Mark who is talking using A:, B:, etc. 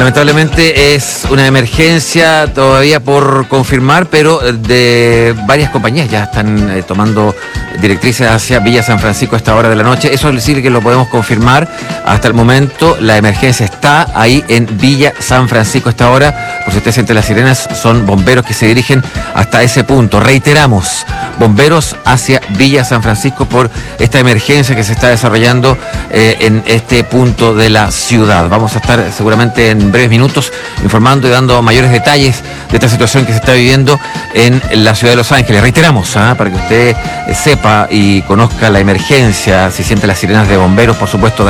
A: Lamentablemente es una emergencia todavía por confirmar, pero de varias compañías ya están tomando directrices hacia Villa San Francisco a esta hora de la noche. Eso es decir que lo podemos confirmar. Hasta el momento la emergencia está ahí en Villa San Francisco a esta hora. Por si usted siente las sirenas, son bomberos que se dirigen hasta ese punto. Reiteramos, bomberos hacia Villa San Francisco por esta emergencia que se está desarrollando en este punto de la ciudad. Vamos a estar seguramente en breves minutos informando y dando mayores detalles de esta situación que se está viviendo en la ciudad de Los Ángeles. Reiteramos, para que usted sepa y conozca la emergencia, si siente las sirenas de bomberos, por supuesto,